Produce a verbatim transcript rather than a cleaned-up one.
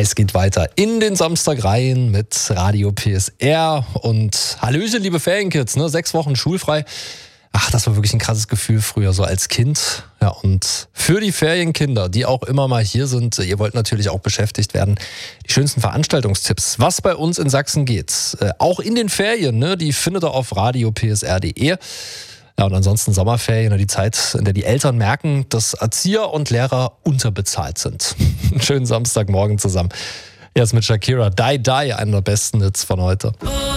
Es geht weiter in den Samstag rein mit Radio P S R und Hallöchen, liebe Ferienkids, ne? Sechs Wochen schulfrei. Ach, das war wirklich ein krasses Gefühl früher, so als Kind. Ja, und für die Ferienkinder, die auch immer mal hier sind, ihr wollt natürlich auch beschäftigt werden, die schönsten Veranstaltungstipps, was bei uns in Sachsen geht. Äh, auch in den Ferien, ne? Die findet ihr auf radio p s r punkt d e. Ja, und ansonsten Sommerferien, die Zeit, in der die Eltern merken, dass Erzieher und Lehrer unterbezahlt sind. Einen schönen Samstagmorgen zusammen. Jetzt mit Shakira, Die Die, einer der besten Hits von heute.